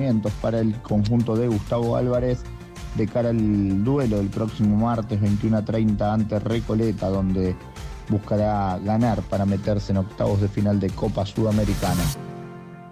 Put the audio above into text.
para el conjunto de Gustavo Álvarez de cara al duelo del próximo martes 21:30 ante Recoleta, donde buscará ganar para meterse en octavos de final de Copa Sudamericana.